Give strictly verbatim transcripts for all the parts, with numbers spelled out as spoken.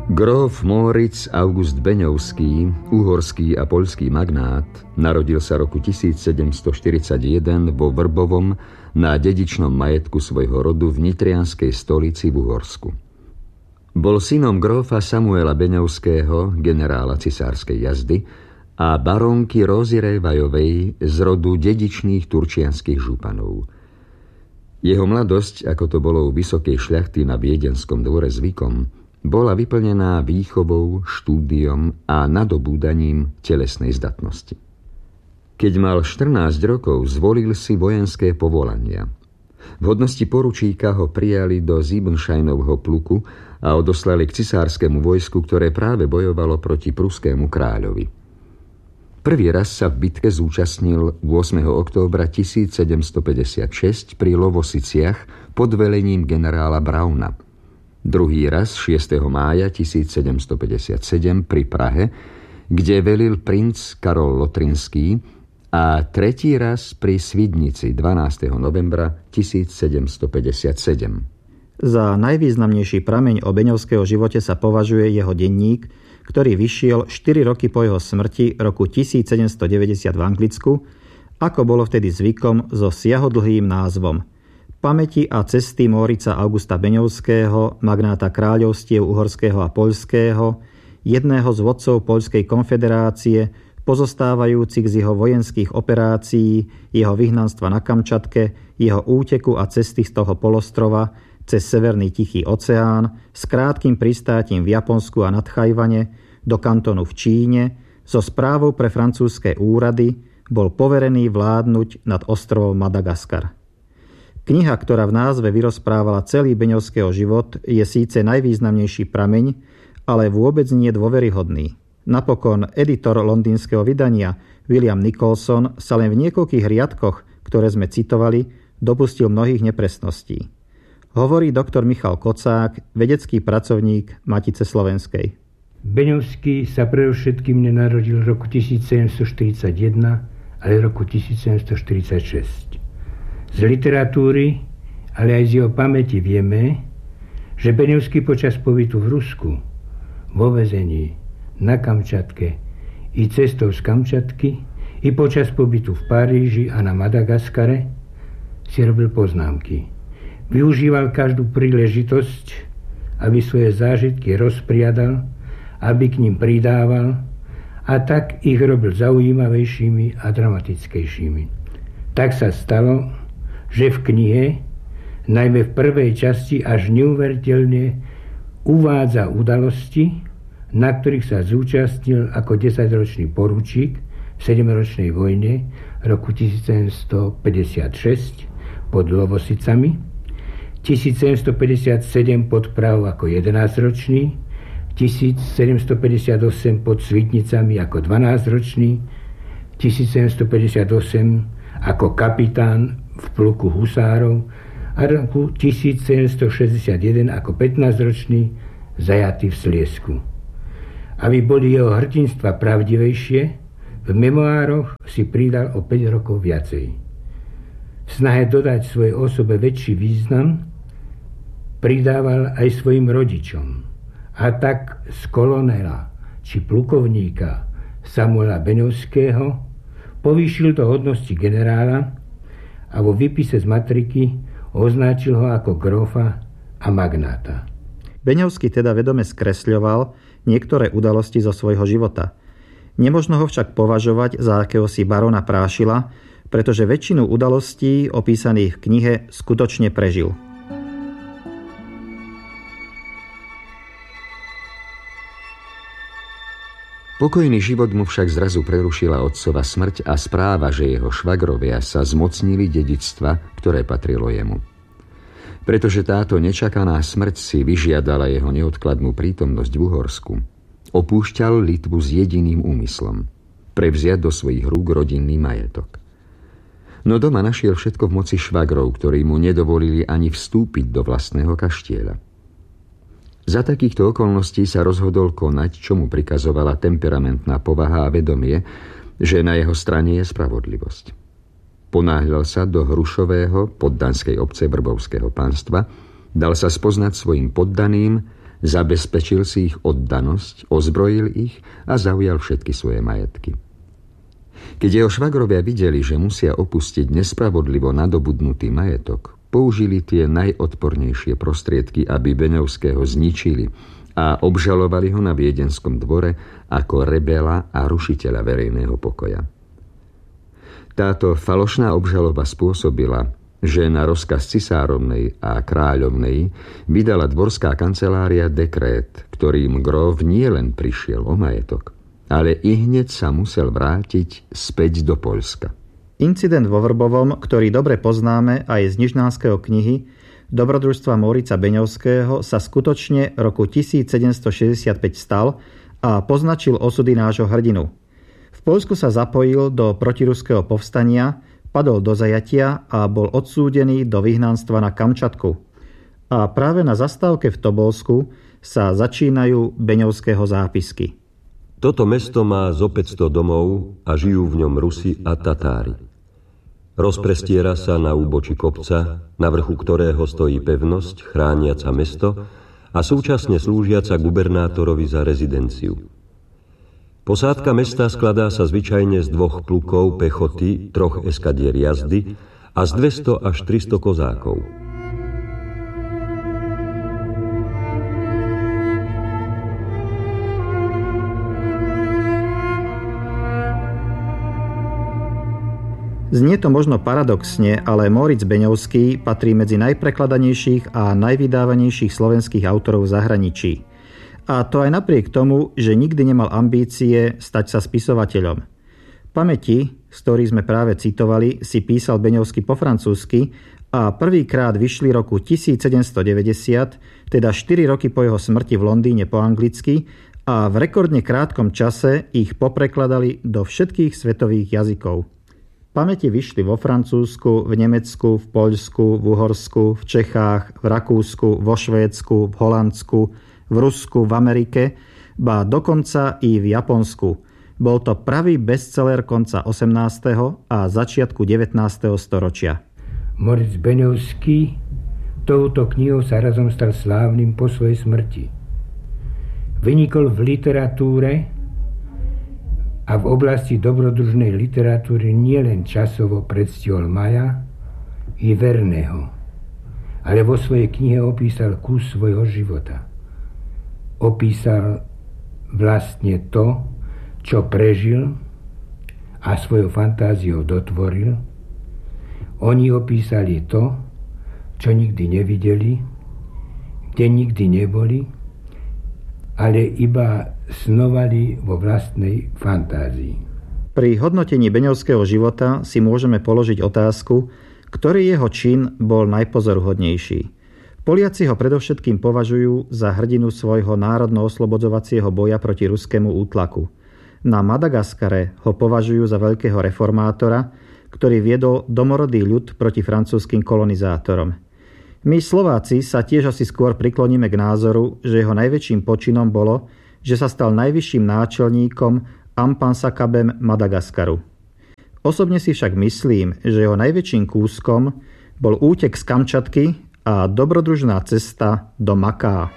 Gróf Móricz August Beňovský, uhorský a poľský magnát, narodil sa roku tisícsedemstoštyridsaťjeden vo Vrbovom na dedičnom majetku svojho rodu v nitrianskej stolici v Uhorsku. Bol synom grófa Samuela Beňovského, generála cisárskej jazdy, a barónky Rózy Révajovej z rodu dedičných turčianskych županov. Jeho mladosť, ako to bolo u vysokej šľachty na viedenskom dvore zvykom, bola vyplnená výchovou, štúdiom a nadobúdaním telesnej zdatnosti. Keď mal štrnásť rokov, zvolil si vojenské povolania. V hodnosti poručíka ho prijali do Siebenscheinovho pluku a odoslali k cisárskému vojsku, ktoré práve bojovalo proti pruskému kráľovi. Prvý raz sa v bitke zúčastnil ôsmeho októbra tisícsedemstopäťdesiatšesť pri Lovosiciach pod velením generála Brauna. Druhý raz šiesteho mája tisícsedemstopäťdesiatsedem pri Prahe, kde velil princ Karol Lotrinský, a tretí raz pri Svidnici dvanásteho novembra tisícsedemstopäťdesiatsedem. Za najvýznamnejší prameň o Beňovského živote sa považuje jeho denník, ktorý vyšiel štyri roky po jeho smrti roku tisícsedemstodeväťdesiat v Anglicku, ako bolo vtedy zvykom, so siahodlhým názvom Pamäti a cesty Mórica Augusta Beňovského, magnáta kráľovstiev uhorského a poľského, jedného z vodcov Poľskej konfederácie, pozostávajúcich z jeho vojenských operácií, jeho vyhnanstva na Kamčatke, jeho úteku a cesty z toho polostrova cez Severný Tichý oceán, s krátkym pristátím v Japonsku a nad Chajvane, do kantonu v Číne, so správou pre francúzske úrady, bol poverený vládnuť nad ostrovom Madagaskar. Kniha, ktorá v názve vyrozprávala celý Beňovského život, je síce najvýznamnejší prameň, ale vôbec nie dôveryhodný. Napokon editor londýnskeho vydania William Nicholson sa len v niekoľkých riadkoch, ktoré sme citovali, dopustil mnohých nepresností. Hovorí doktor Michal Kocák, vedecký pracovník Matice slovenskej. Beňovský sa predovšetkým nenarodil v roku tisícsedemstoštyridsaťjeden, ale v roku tisícsedemstoštyridsaťšesť. Z literatúry, ale aj z jeho pamäti vieme, že Beňovský počas pobytu v Rusku, vo väzení, na Kamčatke i cestou z Kamčatky, i počas pobytu v Paríži a na Madagaskare si robil poznámky. Využíval každú príležitosť, aby svoje zážitky rozpriadal, aby k ním pridával, a tak ich robil zaujímavejšími a dramatickejšími. Tak sa stalo, že v knihe, najmä v prvej časti, až neuveriteľne uvádza udalosti, na ktorých sa zúčastnil ako desaťročný poručík v sedemročnej vojne roku tisícsedemstopäťdesiatšesť pod Lovosicami, tisícsedemstopäťdesiatsedem pod Prahou ako jedenásťročný, tisícsedemstopäťdesiatosem pod Svidnicami ako dvanásťročný, tisícsedemstopäťdesiatosem ako kapitán v pluku husárov a roku tisícsedemstošesťdesiatjeden ako pätnásťročný zajatý v Sliesku. Aby boli jeho hrdinstva pravdivejšie, v memoároch si pridal o päť rokov viacej. V snahe dodať svojej osobe väčší význam pridával aj svojim rodičom. A tak z kolonela či plukovníka Samuela Beňovského povýšil do hodnosti generála a vo výpise z matriky označil ho ako grófa a magnáta. Beňovský teda vedome skresľoval niektoré udalosti zo svojho života. Nemožno ho však považovať za akéhosi barona Prášila, pretože väčšinu udalostí opísaných v knihe skutočne prežil. Pokojný život mu však zrazu prerušila otcova smrť a správa, že jeho švagrovia sa zmocnili dedičstva, ktoré patrilo jemu. Pretože táto nečakaná smrť si vyžiadala jeho neodkladnú prítomnosť v Uhorsku, opúšťal Litvu s jediným úmyslom – prevziať do svojich rúk rodinný majetok. No doma našiel všetko v moci švagrov, ktorí mu nedovolili ani vstúpiť do vlastného kaštieľa. Za takýchto okolností sa rozhodol konať, čo mu prikazovala temperamentná povaha a vedomie, že na jeho strane je spravodlivosť. Ponáhľal sa do Hrušového poddanskej obce Vrbovského panstva, dal sa spoznať svojim poddaným Zabezpečil si ich oddanosť, ozbrojil ich a zaujal všetky svoje majetky. Keď jeho švagrovia videli, že musia opustiť nespravodlivo nadobudnutý majetok, použili tie najodpornejšie prostriedky, aby Beňovského zničili a obžalovali ho na viedenskom dvore ako rebela a rušiteľa verejného pokoja. Táto falošná obžaloba spôsobila, že na rozkaz cisárovnej a kráľovnej vydala dvorská kancelária dekrét, ktorým Grof nielen prišiel o majetok, ale i hneď sa musel vrátiť späť do Poľska. Incident vo Vrbovom, ktorý dobre poznáme aj z Nižnánskeho knihy Dobrodružstva Mórica Beňovského, sa skutočne roku tisícsedemstošesťdesiatpäť stal a poznačil osudy nášho hrdinu. V Poľsku sa zapojil do protiruského povstania, padol do zajatia a bol odsúdený do vyhnanstva na Kamčatku. A práve na zastávke v Tobolsku sa začínajú Beňovského zápisky. Toto mesto má zo päťsto domov a žijú v ňom Rusi a Tatári. Rozprestiera sa na úbočí kopca, na vrchu ktorého stojí pevnosť chrániaca mesto a súčasne slúžiaca gubernátorovi za rezidenciu. Posádka mesta skladá sa zvyčajne z dvoch plukov pechoty, troch eskadier jazdy a z dvesto až tristo kozákov. Znie to možno paradoxne, ale Móric Beňovský patrí medzi najprekladanejších a najvydávanejších slovenských autorov v zahraničí. A to aj napriek tomu, že nikdy nemal ambície stať sa spisovateľom. Pamäti, z ktorých sme práve citovali, si písal Beňovský po francúzsky a prvýkrát vyšli roku tisícsedemstodeväťdesiat, teda štyri roky po jeho smrti v Londýne po anglicky, a v rekordne krátkom čase ich poprekladali do všetkých svetových jazykov. Pamäti vyšli vo Francúzsku, v Nemecku, v Poľsku, v Uhorsku, v Čechách, v Rakúsku, vo Švédsku, v Holandsku, v Rusku, v Amerike, ba dokonca i v Japonsku. Bol to pravý bestseller konca osemnásteho a začiatku devätnásteho storočia. Móric Beňovský touto knihou sa razom stal slávnym po svojej smrti. Vynikol v literatúre a v oblasti dobrodružnej literatúry nielen časovo predstihol Maja i Verného, ale vo svojej knihe opísal kus svojho života. Opísal vlastne to, čo prežil a svojou fantáziou dotvoril. Oni opísali to, čo nikdy nevideli, kde nikdy neboli, ale iba snovali vo vlastnej fantázii. Pri hodnotení Beňovského života si môžeme položiť otázku, ktorý jeho čin bol najpozoruhodnejší. Poliaci ho predovšetkým považujú za hrdinu svojho národno-oslobodzovacieho boja proti ruskému útlaku. Na Madagaskare ho považujú za veľkého reformátora, ktorý viedol domorodý ľud proti francúzskym kolonizátorom. My Slováci sa tiež asi skôr prikloníme k názoru, že jeho najväčším počinom bolo, že sa stal najvyšším náčelníkom Ampansakabem Madagaskaru. Osobne si však myslím, že jeho najväčším kúskom bol útek z Kamčatky a dobrodružná cesta do Maká.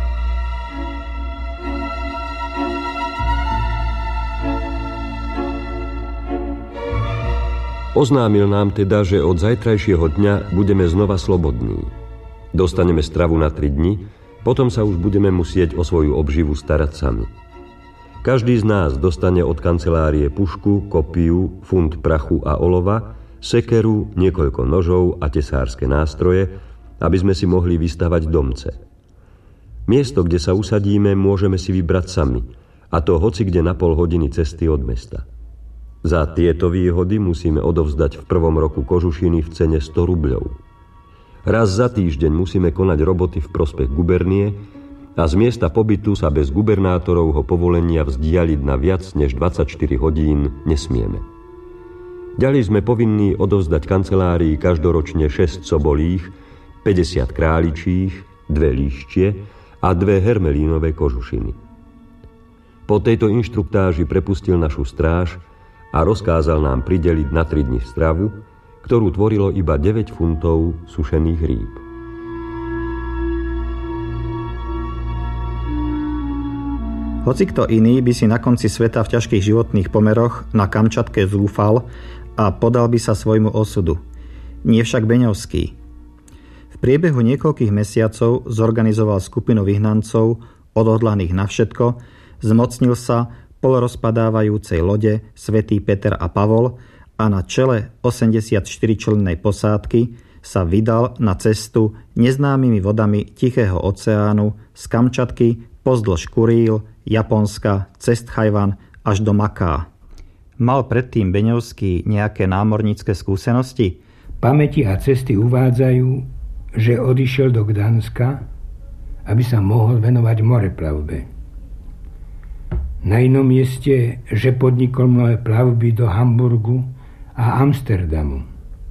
Oznámil nám teda, že od zajtrajšieho dňa budeme znova slobodní. Dostaneme stravu na tri dni, potom sa už budeme musieť o svoju obživu starať sami. Každý z nás dostane od kancelárie pušku, kopiu, funt prachu a olova, sekeru, niekoľko nožov a tesárske nástroje, aby sme si mohli vystavať domce. Miesto, kde sa usadíme, môžeme si vybrať sami, a to hoci kde na pol hodiny cesty od mesta. Za tieto výhody musíme odovzdať v prvom roku kožušiny v cene sto rubľov. Raz za týždeň musíme konať roboty v prospech gubernie a z miesta pobytu sa bez gubernátorovho povolenia vzdialiť na viac než dvadsaťštyri hodín nesmieme. Ďalej sme povinní odovzdať kancelárii každoročne šesť sobolích, päťdesiat králičích, dve líštie a dve hermelínové kožušiny. Po tejto inštruktáži prepustil našu stráž a rozkázal nám prideliť na tri dni stravu, ktorú tvorilo iba deväť funtov sušených rýb. Hoci kto iný by si na konci sveta v ťažkých životných pomeroch na Kamčatke zúfal a podal by sa svojmu osudu. Nie však Beňovský. V priebehu niekoľkých mesiacov zorganizoval skupinu vyhnancov, odhodlaných na všetko, zmocnil sa polorozpadávajúcej lode Svätý Peter a Pavol a na čele osemdesiatštyričlennej posádky sa vydal na cestu neznámymi vodami Tichého oceánu z Kamčatky pozdĺž Kuríl, Japonska, cez Tchaj-wan až do Maká. Mal predtým Beňovský nejaké námornícke skúsenosti? Pamäti a cesty uvádzajú, že odišiel do Gdanska, aby sa mohol venovať moreplavbe. Na inom mieste, že podnikol mnohé plavby do Hamburgu a Amsterdamu.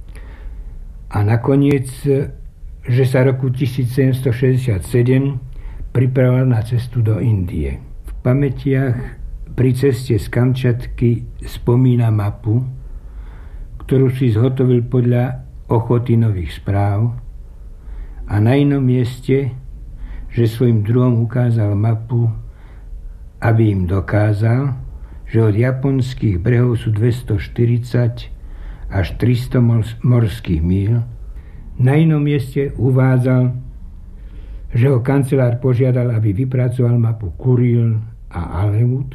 A nakoniec, že sa roku tisícsedemstošesťdesiatsedem pripravoval na cestu do Indie. V pamätiach pri ceste z Kamčatky spomína mapu, ktorú si zhotovil podľa Ochotinových správ, a na inom mieste, že svojim druhom ukázal mapu, aby im dokázal, že od japonských brehov sú dvestoštyridsať až tristo morských míľ. Na inom mieste uvádzal, že ho kancelár požiadal, aby vypracoval mapu Kuríl a Aleut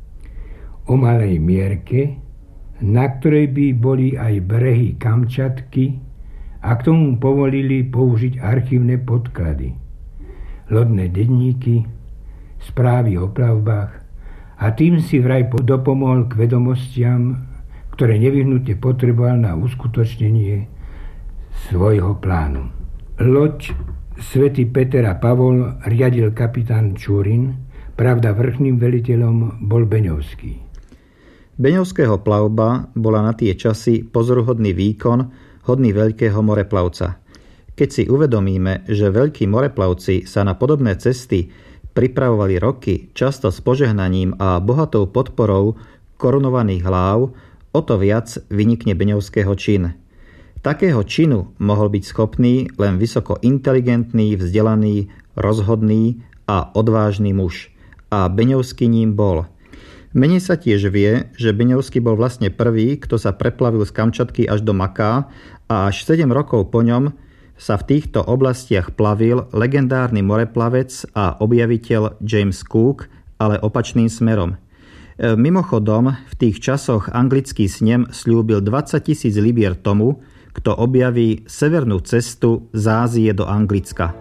o malej mierke, na ktorej by boli aj brehy Kamčatky, a k tomu povolili použiť archívne podklady, lodné denníky, správy o plavbách, a tým si vraj dopomohol k vedomostiam, ktoré nevyhnutne potreboval na uskutočnenie svojho plánu. Loď Svätý Peter a Pavol riadil kapitán Čurin, pravda vrchným veliteľom bol Beňovský. Beňovského plavba bola na tie časy pozoruhodný výkon, hodný veľkého moreplavca. Keď si uvedomíme, že veľkí moreplavci sa na podobné cesty pripravovali roky, často s požehnaním a bohatou podporou korunovaných hlav, o to viac vynikne Beňovského čin. Takého činu mohol byť schopný len vysoko inteligentný, vzdelaný, rozhodný a odvážny muž. A Beňovský ním bol. Menej sa tiež vie, že Beňovský bol vlastne prvý, kto sa preplavil z Kamčatky až do Maká, a až sedem rokov po ňom sa v týchto oblastiach plavil legendárny moreplavec a objaviteľ James Cook, ale opačným smerom. Mimochodom, v tých časoch anglický snem sľúbil dvadsaťtisíc libier tomu, kto objaví severnú cestu z Ázie do Anglicka.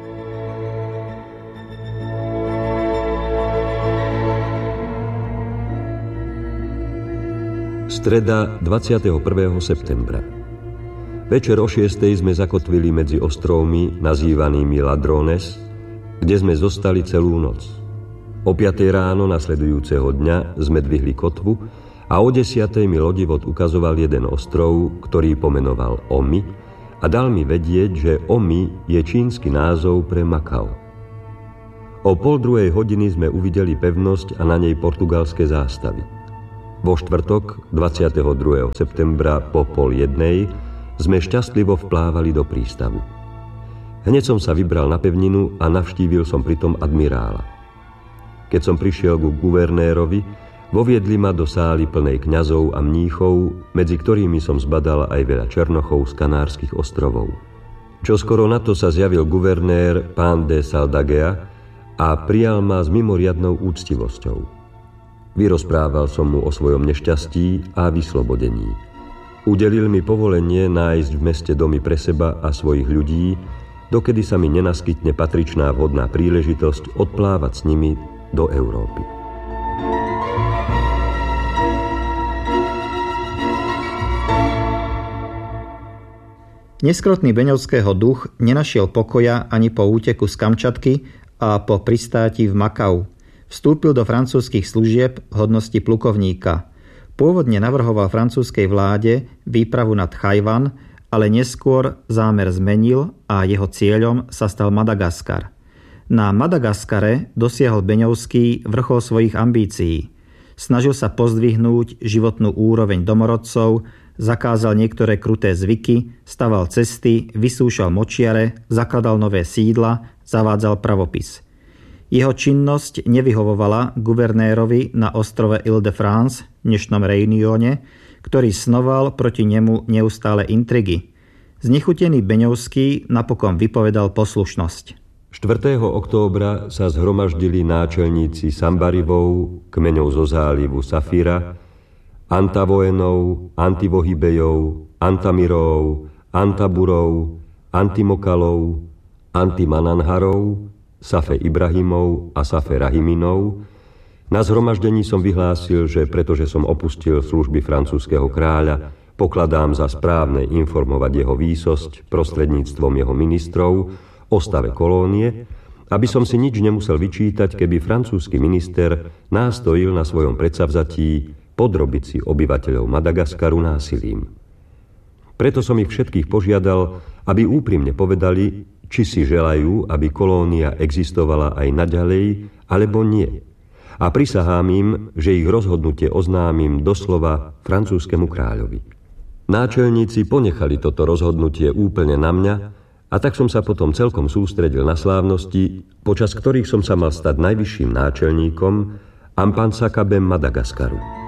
Streda dvadsiateho prvého septembra. Večer o šiestej sme zakotvili medzi ostrovmi nazývanými Ladrones, kde sme zostali celú noc. O piatej ráno nasledujúceho dňa sme dvihli kotvu a o desiatej mi lodivod ukazoval jeden ostrov, ktorý pomenoval Omi, a dal mi vedieť, že Omi je čínsky názov pre Makao. O pol druhej hodiny sme uvideli pevnosť a na nej portugalské zástavy. Vo štvrtok, dvadsiateho druhého septembra po pol jednej, sme šťastlivo vplávali do prístavu. Hneď som sa vybral na pevninu a navštívil som pritom admirála. Keď som prišiel ku guvernérovi, voviedli ma do sály plnej kňazov a mníchov, medzi ktorými som zbadal aj veľa černochov z Kanárskych ostrovov. Čoskoro na to sa zjavil guvernér pán de Saldagea a prijal ma s mimoriadnou úctivosťou. Vyrozprával som mu o svojom nešťastí a vyslobodení. Udelil mi povolenie nájsť v meste domy pre seba a svojich ľudí, dokedy sa mi nenaskytne patričná vhodná príležitosť odplávať s nimi do Európy. Neskrotný Beňovského duch nenašiel pokoja ani po úteku z Kamčatky a po pristáti v Makau. Vstúpil do francúzskych služieb v hodnosti plukovníka. Pôvodne navrhoval francúzskej vláde výpravu na Tchaj-wan, ale neskôr zámer zmenil a jeho cieľom sa stal Madagaskar. Na Madagaskare dosiahol Beňovský vrchol svojich ambícií. Snažil sa pozdvihnúť životnú úroveň domorodcov, zakázal niektoré kruté zvyky, staval cesty, vysúšal močiare, zakladal nové sídla, zavádzal pravopis. Jeho činnosť nevyhovovala guvernérovi na ostrove Ile-de-France, dnešnom Réunione, ktorý snoval proti nemu neustále intrigy. Znechutený Beňovský napokon vypovedal poslušnosť. štvrtého októbra sa zhromaždili náčelníci Sambarivov, kmeňov zo zálivu Safira, Antavoenov, Antivohybejov, Antamirov, Antaburov, Antimokalov, Antimananharov, Safe Ibrahimov a Safe Rahiminov. Na zhromaždení som vyhlásil, že pretože som opustil služby francúzskeho kráľa, pokladám za správne informovať jeho výsosť prostredníctvom jeho ministrov o stave kolónie, aby som si nič nemusel vyčítať, keby francúzsky minister nástojil na svojom predsavzatí podrobiť si obyvateľov Madagaskaru násilím. Preto som ich všetkých požiadal, aby úprimne povedali, či si želajú, aby kolónia existovala aj naďalej, alebo nie. A prisahám im, že ich rozhodnutie oznámim doslova francúzskemu kráľovi. Náčelníci ponechali toto rozhodnutie úplne na mňa, a tak som sa potom celkom sústredil na slávnosti, počas ktorých som sa mal stať najvyšším náčelníkom Ampansakabem Madagaskaru.